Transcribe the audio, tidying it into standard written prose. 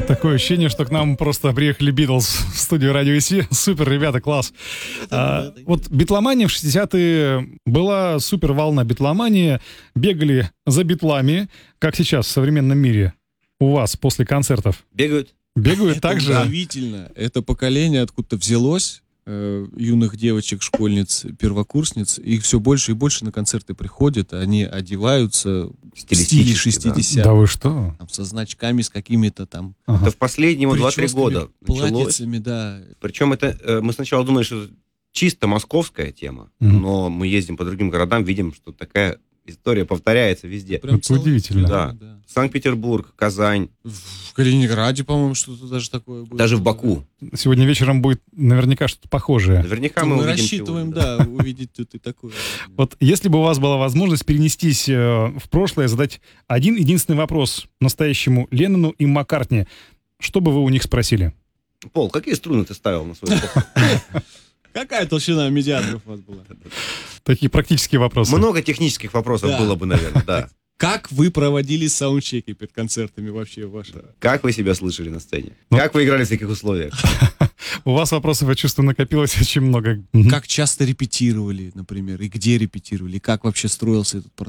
Такое ощущение, что к нам просто приехали Битлз в студию Радио ИС. Супер, ребята, класс. Вот битломания в 60-е была супер волна битломании. Бегали за битлами, как сейчас в современном мире. У вас после концертов. Бегают? Бегают так же? Удивительно. Это поколение откуда-то взялось, юных девочек, школьниц, первокурсниц. Их все больше и больше на концерты приходят. Они одеваются в стиле 60-х. Да вы что? Там, со значками, с какими-то там... Это в последние 2-3 года началось. Платьицами, да. Причем это, мы сначала думали, что это чисто московская тема, но мы ездим по другим городам, видим, что такая история повторяется везде. Прям Это удивительно. Да. Санкт-Петербург, Казань. В Калининграде, по-моему, что-то даже такое было. Даже в Баку. Сегодня вечером будет наверняка что-то похожее. Наверняка Мы увидим рассчитываем, сегодня, увидеть тут и такое. Вот если бы у вас была возможность перенестись в прошлое, задать один единственный вопрос настоящему Леннону и Маккартни, что бы вы у них спросили? Пол, какие струны ты ставил на свой эпоху? Какая толщина медиаторов у вас была? Такие практические вопросы. Много технических вопросов было бы, наверное, да. Как вы проводили саундчеки перед концертами вообще ваши? Как вы себя слышали на сцене? Как вы играли в таких условиях? У вас вопросов, я чувствую, накопилось очень много. Как часто репетировали, например, и где репетировали, и как вообще строился этот процесс?